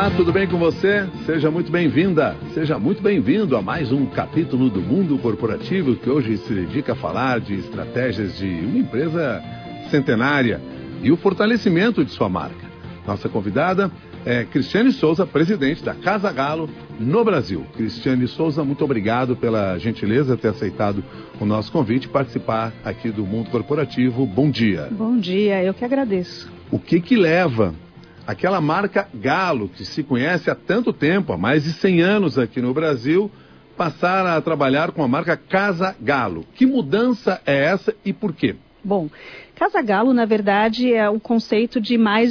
Olá, tudo bem com você? Seja muito bem-vinda, seja muito bem-vindo a mais um capítulo do Mundo Corporativo, que hoje se dedica a falar de estratégias de uma empresa centenária e o fortalecimento de sua marca. Nossa convidada é Cristiane Souza, presidente da Casa Galo no Brasil. Cristiane Souza, muito obrigado pela gentileza de ter aceitado o nosso convite e participar aqui do Mundo Corporativo. Bom dia. Bom dia, eu que agradeço. O que leva aquela marca Galo, que se conhece há tanto tempo, há mais de 100 anos aqui no Brasil, passar a trabalhar com a marca Casa Galo? Que mudança é essa e por quê? Bom, Casa Galo, na verdade, é o conceito de mais